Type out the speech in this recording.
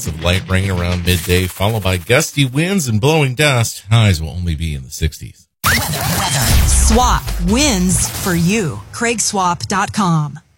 chance of light rain around midday, followed by gusty winds and blowing dust. Highs will only be in the 60s. Weather. Swap wins for you. CraigSwap.com.